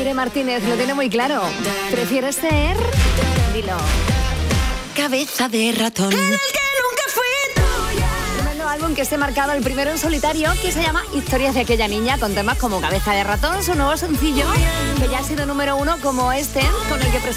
Tere Martínez lo tiene muy claro. ¿Prefieres ser? Dilo. Cabeza de ratón. En el que nunca fui tuya. Tremendo álbum que esté marcado, el primero en solitario, que se llama Historias de aquella niña, con temas como Cabeza de ratón, su nuevo sencillo, que ya ha sido número 1, como este, con el que